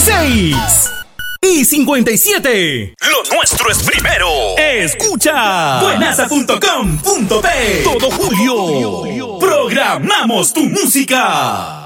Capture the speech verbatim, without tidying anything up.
seis y cincuenta y siete. Lo nuestro es primero. Escucha buenaza punto com punto pe. Todo julio programamos tu música.